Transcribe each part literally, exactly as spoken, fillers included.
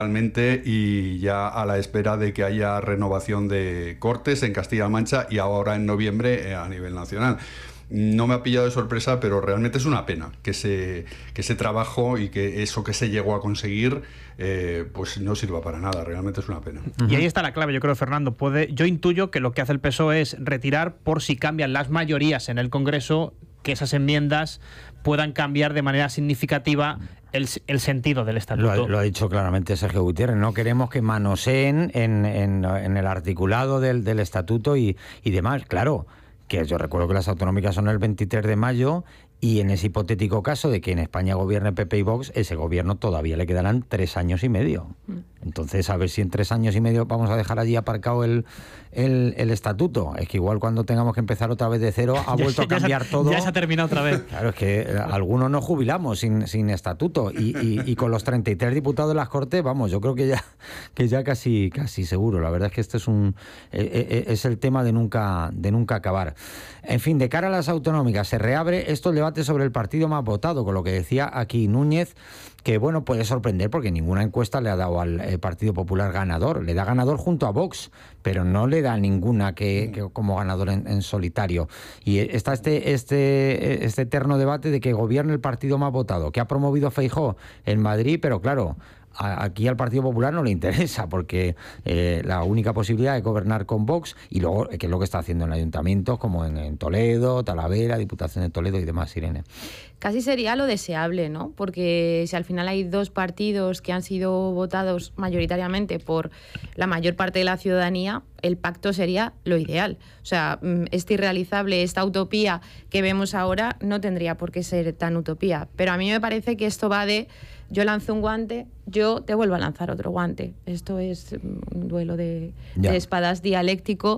realmente, y ya a la espera de que haya renovación de Cortes en Castilla-La Mancha y ahora en noviembre eh, a nivel nacional. No me ha pillado de sorpresa, pero realmente es una pena que ese, que ese trabajo y que eso que se llegó a conseguir eh, pues no sirva para nada. Realmente es una pena. Y ahí está la clave, yo creo, Fernando. Puede, yo intuyo que lo que hace el P S O E es retirar, por si cambian las mayorías en el Congreso, que esas enmiendas puedan cambiar de manera significativa el, el sentido del estatuto. Lo ha, lo ha dicho claramente Sergio Gutiérrez. No queremos que manoseen en, en, en el articulado del, del estatuto y, y demás. Claro, que yo recuerdo que las autonómicas son el veintitrés de mayo y en ese hipotético caso de que en España gobierne P P y Vox, ese gobierno todavía le quedarán tres años y medio. Entonces, a ver si en tres años y medio vamos a dejar allí aparcado el, el, el estatuto. Es que igual cuando tengamos que empezar otra vez de cero, ha vuelto a cambiar se, todo. Ya se ha terminado otra vez. Claro, es que algunos nos jubilamos sin, sin estatuto y, y, y con los treinta y tres diputados de las Cortes, vamos, yo creo que ya, que ya casi, casi seguro. La verdad es que este es un eh, es el tema de nunca, de nunca acabar. En fin, de cara a las autonómicas, se reabre esto el debate sobre el partido más votado, con lo que decía aquí Núñez, que bueno, puede sorprender porque ninguna encuesta le ha dado al eh, Partido Popular ganador. Le da ganador junto a Vox, pero no le da ninguna que, que como ganador en, en solitario. Y está este, este, este eterno debate de que gobierne el partido más votado, que ha promovido Feijóo en Madrid, pero claro, a, aquí al Partido Popular no le interesa porque eh, la única posibilidad es gobernar con Vox y luego, que es lo que está haciendo en ayuntamientos como en, en Toledo, Talavera, Diputación de Toledo y demás, Irene. Casi sería lo deseable, ¿no? Porque si al final hay dos partidos que han sido votados mayoritariamente por la mayor parte de la ciudadanía, el pacto sería lo ideal. O sea, este irrealizable, esta utopía que vemos ahora no tendría por qué ser tan utopía. Pero a mí me parece que esto va de yo lanzo un guante, yo te vuelvo a lanzar otro guante. Esto es un duelo de, de espadas dialéctico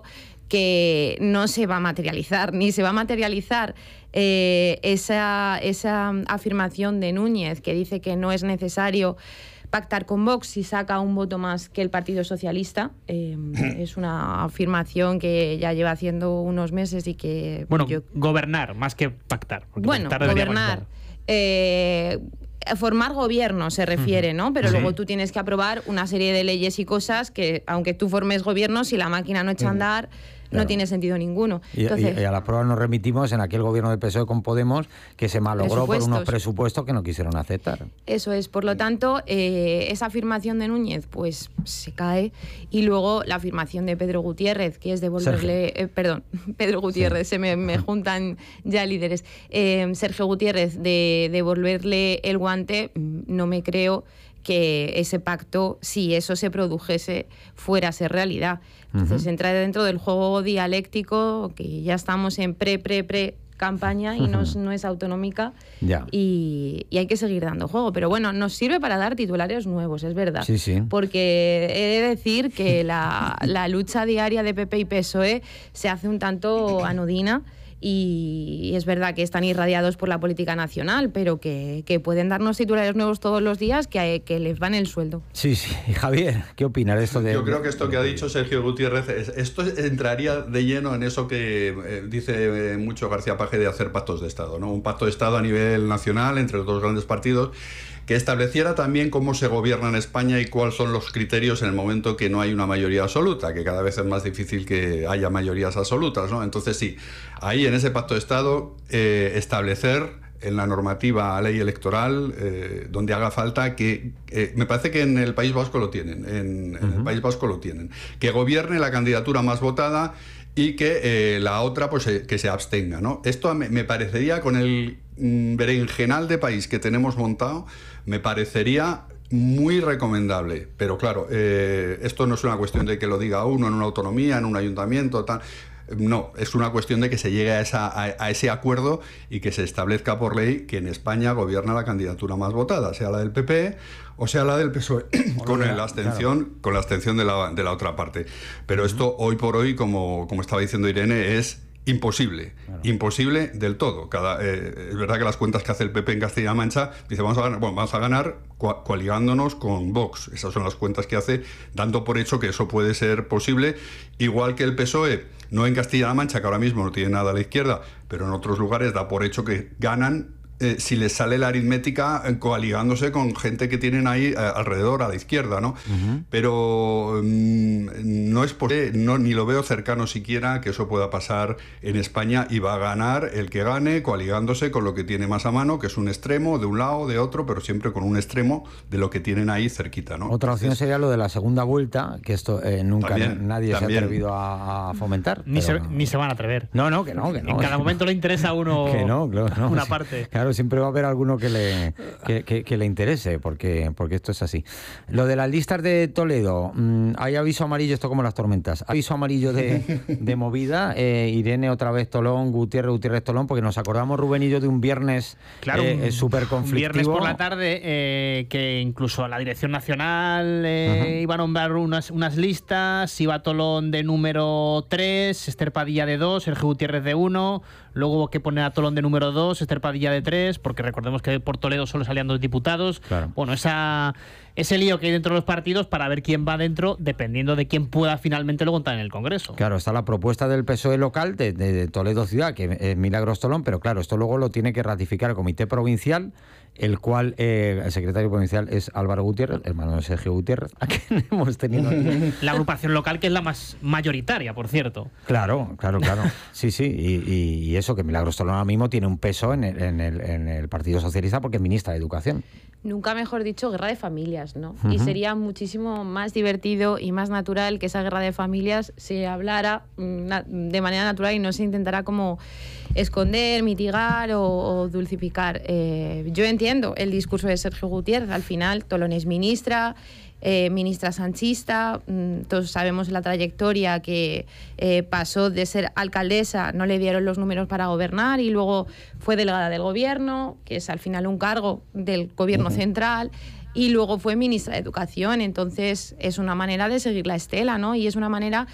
que no se va a materializar, ni se va a materializar eh, esa, esa afirmación de Núñez que dice que no es necesario pactar con Vox si saca un voto más que el Partido Socialista. Eh, es una afirmación que ya lleva haciendo unos meses y que... Bueno, yo... gobernar más que pactar. Bueno, gobernar... Eh, formar gobierno se refiere, ¿no? Pero sí. Luego tú tienes que aprobar una serie de leyes y cosas que, aunque tú formes gobierno, si la máquina no echa a andar, claro, no tiene sentido ninguno. Entonces, y, y a la prueba nos remitimos en aquel gobierno del P S O E con Podemos que se malogró por unos presupuestos que no quisieron aceptar. Eso es. Por lo tanto, eh, esa afirmación de Núñez pues se cae y luego la afirmación de Pedro Gutiérrez, que es devolverle... Eh, perdón, Pedro Gutiérrez, sí. se me, me juntan ya líderes. Eh, Sergio Gutiérrez, de devolverle el guante, no me creo que ese pacto, si eso se produjese, fuera a ser realidad. Entonces uh-huh. entra dentro del juego dialéctico, que ya estamos en pre, pre, pre campaña y uh-huh. no, es, no es autonómica ya. y, y hay que seguir dando juego. Pero bueno, nos sirve para dar titulares nuevos, es verdad. Sí, sí. Porque he de decir que la, la lucha diaria de P P y P S O E se hace un tanto anodina. Y es verdad que están irradiados por la política nacional, pero que, que pueden darnos titulares nuevos todos los días que, que les van el sueldo. Sí, sí. Y Javier, ¿qué opinas de esto? De... Yo creo que esto que ha dicho Sergio Gutiérrez, esto entraría de lleno en eso que eh, dice mucho García Paje de hacer pactos de Estado, ¿no? Un pacto de Estado a nivel nacional entre los dos grandes partidos que estableciera también cómo se gobierna en España y cuáles son los criterios en el momento que no hay una mayoría absoluta, que cada vez es más difícil que haya mayorías absolutas, ¿no? Entonces sí, ahí en ese pacto de Estado eh, establecer en la normativa ley electoral eh, donde haga falta que, eh, me parece que en el País Vasco lo tienen, en, en uh-huh. el País Vasco lo tienen, que gobierne la candidatura más votada y que eh, la otra pues eh, que se abstenga, ¿no? Esto me, me parecería, con el mm, berenjenal de país que tenemos montado, me parecería muy recomendable. Pero claro, eh, esto no es una cuestión de que lo diga uno en una autonomía, en un ayuntamiento, tal. No, es una cuestión de que se llegue a, esa, a, a ese acuerdo y que se establezca por ley que en España gobierna la candidatura más votada, sea la del P P o sea la del P S O E, con la abstención, claro. con la abstención de la, de la otra parte. Pero uh-huh. esto hoy por hoy, como, como estaba diciendo Irene, es imposible, claro. imposible del todo. Cada, eh, es verdad que las cuentas que hace el P P en Castilla-La Mancha dice vamos a ganar, bueno, vamos a ganar coaligándonos con Vox. Esas son las cuentas que hace, dando por hecho que eso puede ser posible, igual que el P S O E, no en Castilla-La Mancha, que ahora mismo no tiene nada a la izquierda, pero en otros lugares da por hecho que ganan eh, si les sale la aritmética eh, coaligándose con gente que tienen ahí eh, alrededor a la izquierda, ¿no? Uh-huh. Pero mm, no es posible, no, ni lo veo cercano siquiera que eso pueda pasar en España, y va a ganar el que gane coaligándose con lo que tiene más a mano, que es un extremo de un lado, de otro, pero siempre con un extremo de lo que tienen ahí cerquita, ¿no? Otra opción Entonces, sería lo de la segunda vuelta, que esto eh, nunca también, nadie también. se ha atrevido a, a fomentar. Ni se, no. ni se van a atrever. No, no, que no, que no. En cada momento le interesa a uno que no, claro, no, una sí. parte. Claro, siempre va a haber alguno que le, que, que, que le interese, porque, porque esto es así. Lo de las listas de Toledo, mmm, hay aviso amarillo, esto como las tormentas. Aviso amarillo de, de movida, eh, Irene otra vez Tolón, Gutiérrez, Gutiérrez Tolón, porque nos acordamos, Rubén y yo, de un viernes claro, eh, súper conflictivo. Un viernes por la tarde eh, que incluso a la Dirección Nacional eh, uh-huh. iba a nombrar unas, unas listas, iba Tolón de número tres, Esther Padilla de dos, Sergio Gutiérrez de uno, luego hubo que poner a Tolón de número dos, Esther Padilla de tres, porque recordemos que por Toledo solo salían dos diputados. Claro. Bueno, esa, ese lío que hay dentro de los partidos para ver quién va dentro, dependiendo de quién pueda finalmente luego entrar en el Congreso. Claro, está la propuesta del P S O E local de, de, de Toledo Ciudad, que es Milagros Tolón, pero claro, esto luego lo tiene que ratificar el Comité Provincial, el cual eh, el secretario provincial es Álvaro Gutiérrez, hermano de Sergio Gutiérrez, a quien hemos tenido aquí. La agrupación local, que es la más mayoritaria, por cierto. Claro, claro, claro. Sí, sí, y, y, y eso, que Milagros Tolón ahora mismo tiene un peso en el, en el, en el Partido Socialista porque es ministra de Educación. Nunca mejor dicho, guerra de familias, ¿no? Uh-huh. Y sería muchísimo más divertido y más natural que esa guerra de familias se hablara na- de manera natural y no se intentara como esconder, mitigar o, o dulcificar. Eh, yo entiendo el discurso de Sergio Gutiérrez. Al final, Tolón es ministra, eh, ministra sanchista. Mm, todos sabemos la trayectoria que eh, pasó de ser alcaldesa, no le dieron los números para gobernar, y luego fue delegada del gobierno, que es al final un cargo del gobierno uh-huh. central, y luego fue ministra de Educación. Entonces es una manera de seguir la estela, ¿no? Y es una manera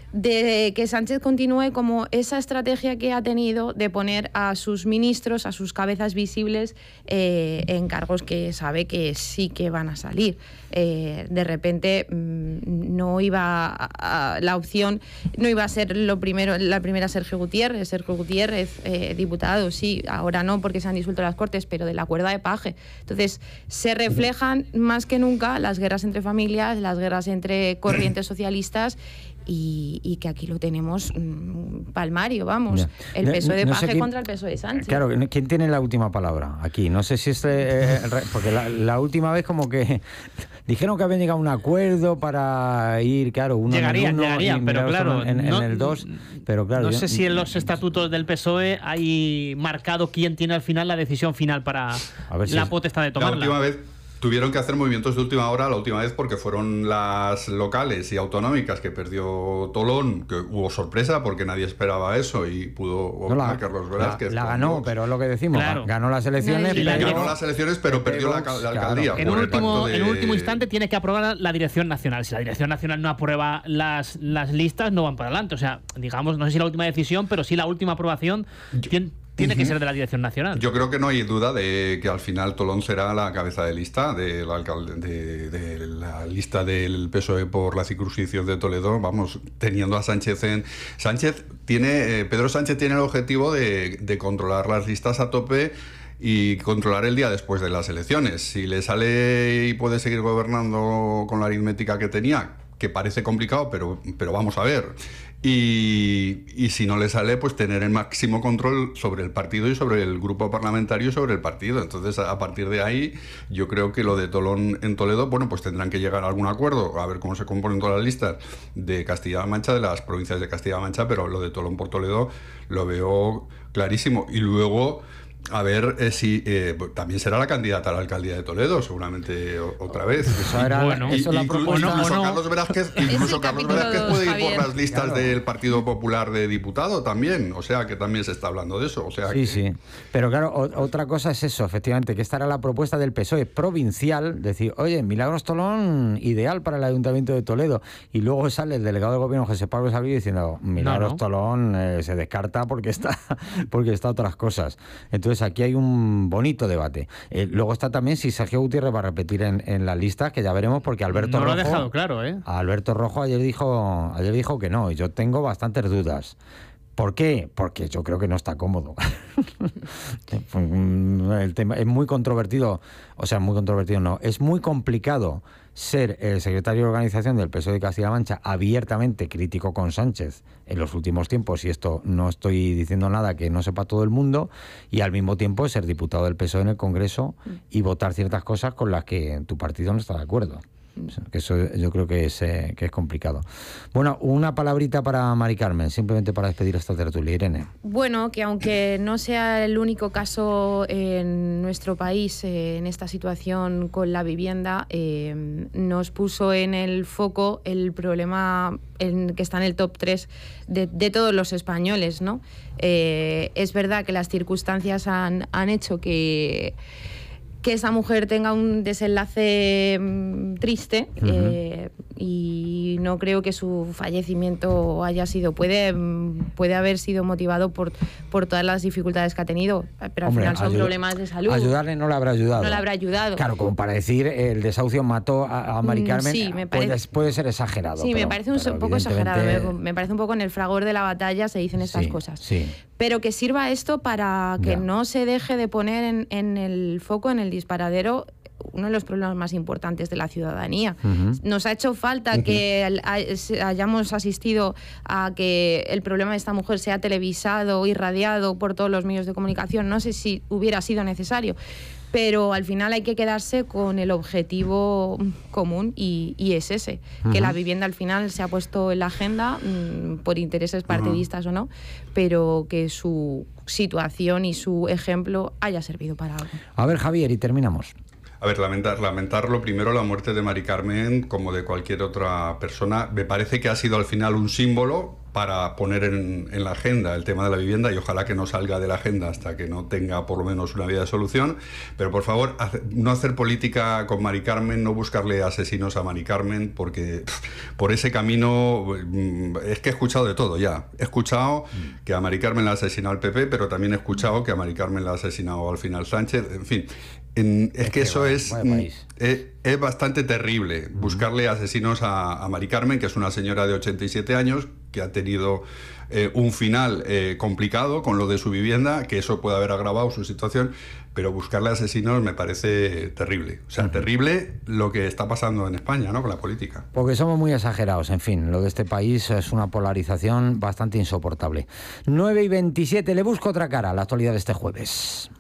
de que Sánchez continúe como esa estrategia que ha tenido de poner a sus ministros, a sus cabezas visibles eh, en cargos que sabe que sí que van a salir. Eh, de repente mmm, no iba a, a, la opción no iba a ser lo primero, la primera Sergio Gutiérrez, Sergio Gutiérrez, eh, diputado, sí, ahora no porque se han disuelto las Cortes, pero de la cuerda de paje. Entonces se reflejan más que nunca las guerras entre familias, las guerras entre corrientes socialistas. Y, y que aquí lo tenemos mmm, palmario, vamos. Yeah. El P S O E de no, no Paje quién, contra el P S O E de Sánchez. Claro, ¿quién tiene la última palabra aquí? No sé si este... Eh, porque la, la última vez como que dijeron que habían llegado a un acuerdo para ir, claro, uno llegarían, en uno llegarían, pero claro, en, no, en el dos, pero claro... No yo, sé si en los estatutos del P S O E hay marcado quién tiene al final la decisión final para la si potestad de tomarla. La última vez tuvieron que hacer movimientos de última hora la última vez porque fueron las locales y autonómicas que perdió Tolón, que hubo sorpresa porque nadie esperaba eso y pudo no, la, Carlos Velázquez. La, la ganó, Vox. Pero es lo que decimos, claro. ganó las elecciones. Y pero, ganó las elecciones, pero perdió la, la alcaldía. Claro. En, un último, de... en un último instante tiene que aprobar la Dirección Nacional. Si la Dirección Nacional no aprueba las, las listas, no van para adelante. O sea, digamos, no sé si la última decisión, pero sí la última aprobación Yo... tiene, tiene que ser de la Dirección Nacional. Yo creo que no hay duda de que al final Tolón será la cabeza de lista de la, alcalde, de, de la lista del P S O E por la circunscripción de Toledo, vamos, teniendo a Sánchez en... Sánchez tiene, eh, Pedro Sánchez tiene el objetivo de, de controlar las listas a tope y controlar el día después de las elecciones. Si le sale y puede seguir gobernando con la aritmética que tenía, que parece complicado, pero, pero vamos a ver. Y, y si no le sale, pues tener el máximo control sobre el partido y sobre el grupo parlamentario y sobre el partido. Entonces, a partir de ahí, yo creo que lo de Tolón en Toledo, bueno, pues tendrán que llegar a algún acuerdo, a ver cómo se componen todas las listas de Castilla-La Mancha, de las provincias de Castilla-La Mancha, pero lo de Tolón por Toledo lo veo clarísimo. Y luego... A ver eh, si eh, también será la candidata a la alcaldía de Toledo, seguramente o, otra vez. Eso era, bueno, eso y, la incluso, propuesta... incluso no, no. Carlos Velázquez, incluso Carlos Velázquez puede ir Javier. por las listas claro. del Partido Popular de diputado también. O sea que también se está hablando de eso. O sea sí, que... sí. Pero claro, o, otra cosa es eso, efectivamente, que esta era la propuesta del P S O E provincial, decir, oye, Milagros Tolón, ideal para el Ayuntamiento de Toledo. Y luego sale el delegado del gobierno, José Pablo Salvillo, diciendo, Milagros no, no. Tolón eh, se descarta porque está, porque está otras cosas. Entonces aquí hay un bonito debate. Eh, luego está también si Sergio Gutiérrez va a repetir en, en las listas, que ya veremos, porque Alberto no Rojo... lo ha dejado claro, ¿eh? Alberto Rojo ayer dijo, ayer dijo que no, y yo tengo bastantes dudas. ¿Por qué? Porque yo creo que no está cómodo. El tema es muy controvertido, o sea, muy controvertido no, es muy complicado ser el secretario de organización del P S O E de Castilla-La Mancha abiertamente crítico con Sánchez en los últimos tiempos, y esto no estoy diciendo nada que no sepa todo el mundo, y al mismo tiempo ser diputado del P S O E en el Congreso y votar ciertas cosas con las que tu partido no está de acuerdo. Que eso yo creo que es, eh, que es complicado. Bueno, una palabrita para Mari Carmen, simplemente para despedir esta tertulia. Irene. Bueno, que aunque no sea el único caso en nuestro país eh, en esta situación con la vivienda, eh, nos puso en el foco el problema en, que está en el top tres de, de todos los españoles, ¿no? Eh, es verdad que las circunstancias han, han hecho que... que esa mujer tenga un desenlace mmm, triste, uh-huh. eh, y no creo que su fallecimiento haya sido, puede, puede haber sido motivado por, por todas las dificultades que ha tenido, pero Hombre, al final son ayuda, problemas de salud. Ayudarle no le habrá ayudado. No le habrá ayudado. Claro, como para decir el desahucio mató a, a Mari Carmen, sí, me parece, puede, puede ser exagerado. Sí, pero, me parece un pero poco evidentemente... exagerado, me, me parece un poco en el fragor de la batalla se dicen estas sí, cosas. Sí. Pero que sirva esto para que ya. no se deje de poner en, en el foco, en el disparadero, uno de los problemas más importantes de la ciudadanía. Uh-huh. Nos ha hecho falta uh-huh. que hayamos asistido a que el problema de esta mujer sea televisado, irradiado por todos los medios de comunicación. No sé si hubiera sido necesario, pero al final hay que quedarse con el objetivo común y, y es ese, uh-huh. que la vivienda al final se ha puesto en la agenda mmm, por intereses partidistas uh-huh. o no, pero que su situación y su ejemplo haya servido para algo. A ver, Javier, y terminamos. A ver, lamentar, lamentarlo primero la muerte de Mari Carmen, como de cualquier otra persona. Me parece que ha sido al final un símbolo para poner en, en la agenda el tema de la vivienda, y ojalá que no salga de la agenda hasta que no tenga por lo menos una vía de solución. Pero por favor, hace, no hacer política con Mari Carmen, no buscarle asesinos a Mari Carmen, porque pff, por ese camino es que he escuchado de todo ya. He escuchado mm. que a Mari Carmen la ha asesinado el P P, pero también he escuchado que a Mari Carmen la ha asesinado al final Sánchez. En fin, en, es, es que, que eso va, es, es, es bastante terrible, mm. buscarle asesinos a, a Mari Carmen, que es una señora de ochenta y siete años, que ha tenido eh, un final eh, complicado con lo de su vivienda, que eso puede haber agravado su situación, pero buscarle asesinos me parece terrible. O sea, uh-huh. terrible lo que está pasando en España, ¿no?, con la política. Porque somos muy exagerados, en fin, lo de este país es una polarización bastante insoportable. nueve y veintisiete, le busco otra cara a la actualidad de este jueves.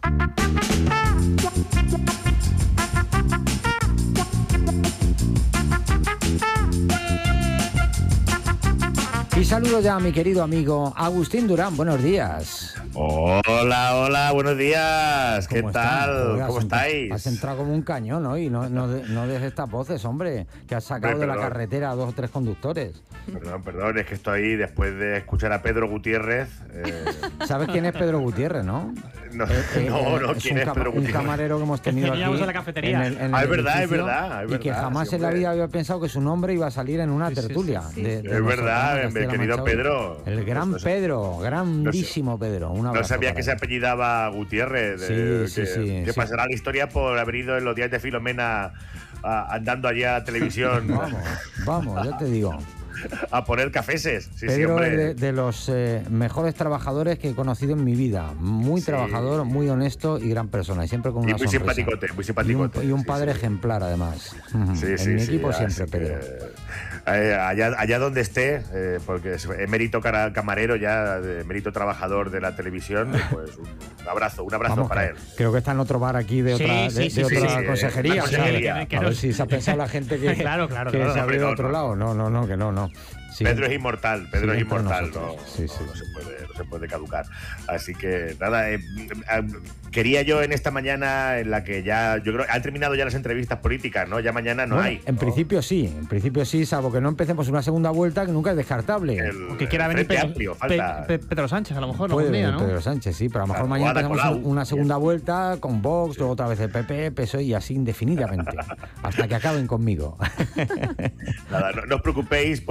Y saludo ya a mi querido amigo Agustín Durán. Buenos días. Hola, hola, buenos días. ¿Qué tal? Oiga, ¿Cómo has estáis? Entrado, has entrado como un cañón hoy, no, no, no, no des estas voces, hombre, que has sacado Perdón. de la carretera a dos o tres conductores. Perdón, perdón, es que estoy después de escuchar a Pedro Gutiérrez. Eh... ¿Sabes quién es Pedro Gutiérrez, no? No, eh, eh, no, no, es ¿quién un, es Pedro un Gutiérrez? camarero que hemos tenido aquí en la cafetería. En el, en ah, el es verdad, es verdad, es y verdad. que jamás sí, en la vida había pensado que su nombre iba a salir en una sí, tertulia. sí, sí, sí. De, de es verdad, mi querido Pedro. El gran no sé, Pedro, grandísimo no sé, Pedro. Un abrazo no sabía que él. se apellidaba Gutiérrez. Sí, de, sí, que, sí, que sí. pasará la historia por haber ido en los días de Filomena a, andando allá a televisión. Vamos, vamos, ya te digo. A poner cafeses. Sí, Pedro sí, es de, de los eh, mejores trabajadores que he conocido en mi vida. Muy sí. trabajador, muy honesto y gran persona. Y siempre con una y muy sonrisa. simpaticote, muy simpaticote. Y un, y un sí, padre sí. ejemplar, además. Sí, en sí, mi sí, equipo sí, siempre, Pedro. Que, eh, allá, allá donde esté, eh, porque es mérito camarero ya, de mérito trabajador de la televisión, pues un abrazo, un abrazo Vamos, para que, él. Creo que está en otro bar aquí de Sí, otra, sí, de, sí, de sí, otra sí, consejería. eh, consejería. ¿sabes? A ver si se ha pensado la gente que, claro, claro, que claro. se ha ido de No, otro no. lado. No, no, no, que no, no. Sí, Pedro es inmortal, Pedro sí, es inmortal, nosotros. no, Sí, sí. no, no se puede, no se puede caducar. Así que nada, eh, eh, quería yo en esta mañana en la que ya, yo creo, han terminado ya las entrevistas políticas, ¿no? Ya mañana no bueno, hay. En ¿no? principio sí, en principio sí, salvo que no empecemos una segunda vuelta que nunca es descartable. El, Que quiera venir Frente Pedro, Amplio, Pe- falta. Pe- Pedro Sánchez, a lo mejor, Puede algún día, venir ¿no? Pedro Sánchez, sí, pero a lo mejor Claro, mañana Ada empezamos Colau. una segunda vuelta con Vox, luego otra vez el P P, P S O E y así indefinidamente, hasta que acaben conmigo. Nada, no, no os preocupéis porque yo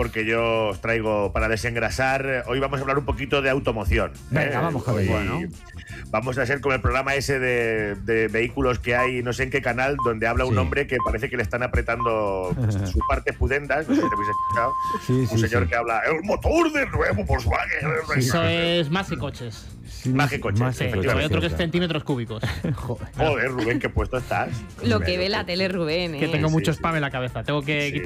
yo os traigo para desengrasar. Hoy vamos a hablar un poquito de automoción. Venga, ¿eh? vamos con Hoy ello, ¿no? Vamos a ser como el programa ese de, de vehículos que hay, no sé en qué canal, donde habla un Sí. hombre que parece que le están apretando su parte pudendas. No sé si te habéis escuchado. Sí, un sí, señor sí. que habla, el motor del nuevo Volkswagen. Eso es más que coches. Sí, Más que coches, más Sí, que efectivamente. hay otro que es cierto. centímetros cúbicos. Joder. Joder, Rubén, qué puesto estás. Lo que ve la tele, Rubén. Que ¿eh? tengo Sí, mucho sí. spam en la cabeza. Tengo que Sí. quitar